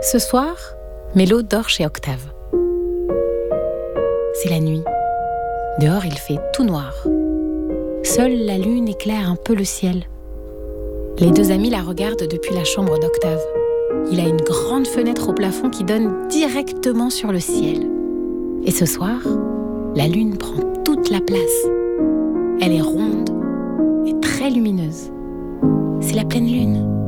Ce soir, Mélo dort chez Octave. C'est la nuit. Dehors, il fait tout noir. Seule la lune éclaire un peu le ciel. Les deux amis la regardent depuis la chambre d'Octave. Il a une grande fenêtre au plafond qui donne directement sur le ciel. Et ce soir, la lune prend toute la place. Elle est ronde et très lumineuse. C'est la pleine lune.